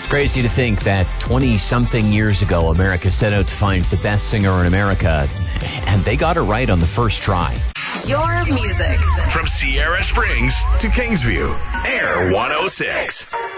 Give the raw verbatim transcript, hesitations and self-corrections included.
Crazy to think that twenty-something years ago, America set out to find the best singer in America, and they got it right on the first try. Your music. From Sierra Springs to Kingsview, Air one oh six.